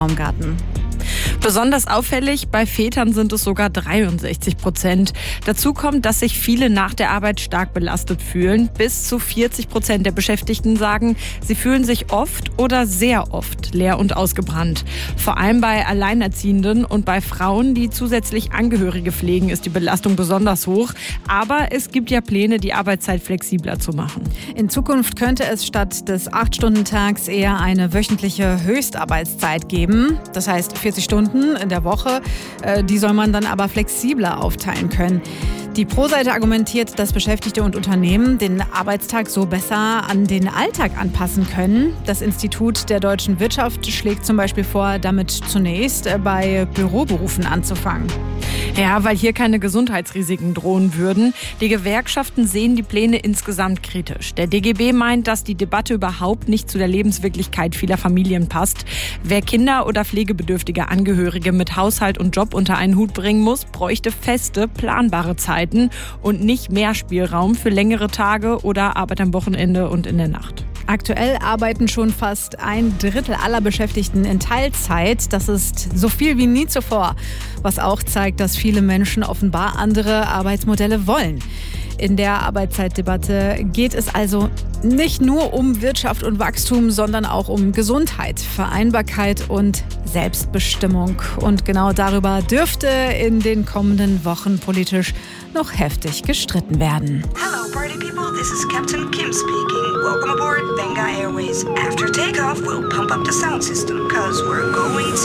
Baumgarten. Besonders auffällig, bei Vätern sind es sogar 63%. Dazu kommt, dass sich viele nach der Arbeit stark belastet fühlen. Bis zu 40% der Beschäftigten sagen, sie fühlen sich oft oder sehr oft leer und ausgebrannt. Vor allem bei Alleinerziehenden und bei Frauen, die zusätzlich Angehörige pflegen, ist die Belastung besonders hoch. Aber es gibt ja Pläne, die Arbeitszeit flexibler zu machen. In Zukunft könnte es statt des 8-Stunden-Tags eher eine wöchentliche Höchstarbeitszeit geben. Das heißt 40 Stunden in der Woche. Die soll man dann aber flexibler aufteilen können. Die Pro-Seite argumentiert, dass Beschäftigte und Unternehmen den Arbeitstag so besser an den Alltag anpassen können. Das Institut der deutschen Wirtschaft schlägt zum Beispiel vor, damit zunächst bei Büroberufen anzufangen. Ja, weil hier keine Gesundheitsrisiken drohen würden. Die Gewerkschaften sehen die Pläne insgesamt kritisch. Der DGB meint, dass die Debatte überhaupt nicht zu der Lebenswirklichkeit vieler Familien passt. Wer Kinder oder pflegebedürftige Angehörige mit Haushalt und Job unter einen Hut bringen muss, bräuchte feste, planbare Zeiten und nicht mehr Spielraum für längere Tage oder Arbeit am Wochenende und in der Nacht. Aktuell arbeiten schon fast 1/3 aller Beschäftigten in Teilzeit. Das ist so viel wie nie zuvor. Was auch zeigt, dass viele Menschen offenbar andere Arbeitsmodelle wollen. In der Arbeitszeitdebatte geht es also nicht nur um Wirtschaft und Wachstum, sondern auch um Gesundheit, Vereinbarkeit und Selbstbestimmung. Und genau darüber dürfte in den kommenden Wochen politisch noch heftig gestritten werden. Hello, party people. This is Captain Kim speaking. Welcome aboard Benga Airways. After takeoff, we'll pump up the sound system, 'cause we're going